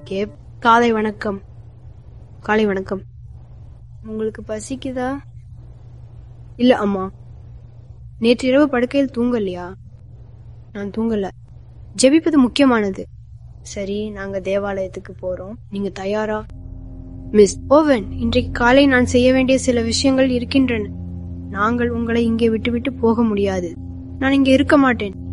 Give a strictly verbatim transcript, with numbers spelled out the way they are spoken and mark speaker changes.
Speaker 1: Gap. காலை வணக்கம். காலை வணக்கம். உங்களுக்கு பசிக்குதா? இல்ல அம்மா. நேற்றிரவு படுக்கையில் தூங்கலையா? நான் தூங்கல. ஜெபிப்பது முக்கியமானது. சரி, நாங்க தேவாலயத்துக்கு போறோம். நீங்க தயாரா? மிஸ் ஓவன், இன்றைக்கு காலை நான் செய்ய வேண்டிய சில விஷயங்கள் இருக்கின்றன. நாங்கள் உங்களை இங்கே விட்டுவிட்டு போக முடியாது. நான் இங்கே இருக்க மாட்டேன்.